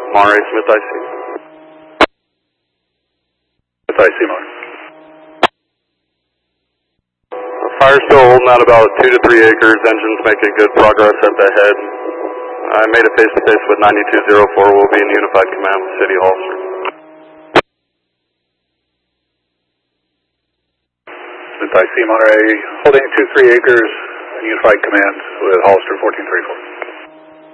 Monterey, Smith IC. Smith IC, Monterey. Fire's still holding out about 2 to 3 acres. Engine's making good progress at the head. I made a face-to-face with 9204. We'll be in unified command with City Hollister. Smith IC, Monterey, holding 2-3 acres, unified command with Hollister 1434.